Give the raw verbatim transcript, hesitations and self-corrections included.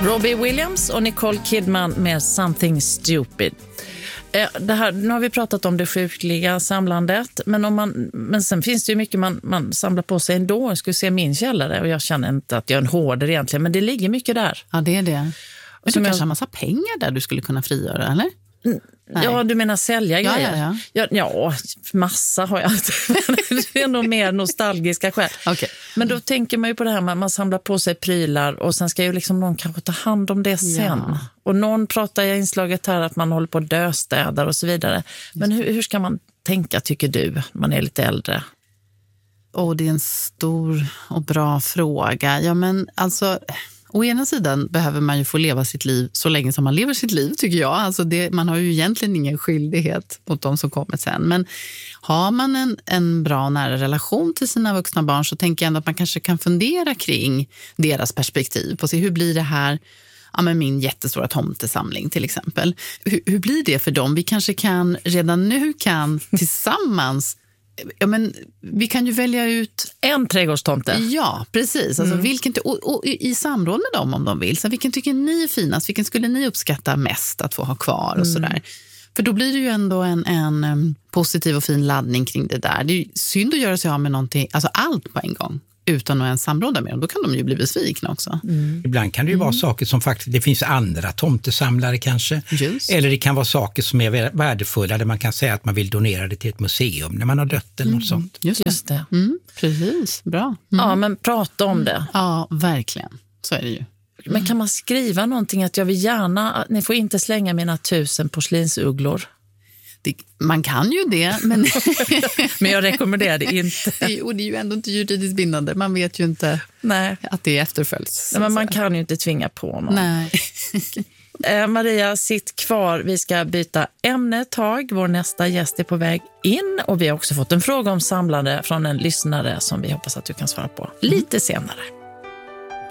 Robbie Williams och Nicole Kidman med Something Stupid. Det här, nu har vi pratat om det sjukliga samlandet, men, om man, men sen finns det ju mycket man, man samlar på sig ändå. Jag skulle se min källare och jag känner inte att jag är en hårder egentligen, men det ligger mycket där. Ja, det är det. Men du Som kanske jag... har massa pengar där du skulle kunna frigöra, eller? Mm. Ja, du menar sälja ja, grejer? Ja, ja. Ja, ja, massa har jag inte. Det är nog mer nostalgiska skäl. Okay. Men då tänker man ju på det här med att man samlar på sig prylar och sen ska ju liksom någon kanske ta hand om det sen. Ja. Och någon pratar i inslaget här att man håller på döstädar och så vidare. Men hur, hur ska man tänka, tycker du, man är lite äldre? Åh, det är en stor och bra fråga. Ja, men alltså... Å ena sidan behöver man ju få leva sitt liv så länge som man lever sitt liv, tycker jag. Alltså det, man har ju egentligen ingen skyldighet mot de som kommer sen. Men har man en, en bra nära relation till sina vuxna barn, så tänker jag ändå att man kanske kan fundera kring deras perspektiv. På sig, hur blir det här, ja, med min jättestora tomtesamling till exempel. Hur, hur blir det för dem? Vi kanske kan, redan nu kan tillsammans... Ja, men vi kan ju välja ut en trädgårdstomte. Ja, precis. Alltså, mm. vilken, och, och i samråd med dem om de vill. Så vilken tycker ni är finast? Vilken skulle ni uppskatta mest att få ha kvar och mm. sådär? För då blir det ju ändå en, en um, positiv och fin laddning kring det där. Det är ju synd att göra sig av med någonting, alltså allt på en gång, utan att ens samråda med dem. Då kan de ju bli besvikna också. Mm. Ibland kan det ju mm. vara saker som faktiskt, det finns andra tomtesamlare kanske. Just. Eller det kan vara saker som är värdefulla där man kan säga att man vill donera det till ett museum när man har dött eller mm. något sånt. Just det. Just det. Mm. Precis, bra. Mm. Ja, men prata om det. Ja, verkligen. Så är det ju. Mm. Men kan man skriva någonting att jag vill gärna, ni får inte slänga mina tusen porslinsugglor? Det, man kan ju det, men... men jag rekommenderar det inte. Och det är ju ändå inte juridiskt bindande. Man vet ju inte Nej. att det efterföljs. Nej, men man kan ju inte tvinga på någon. Nej. eh, Maria, sitt kvar. Vi ska byta ämne ett tag. Vår nästa gäst är på väg in. Och vi har också fått en fråga om samlande från en lyssnare som vi hoppas att du kan svara på lite senare.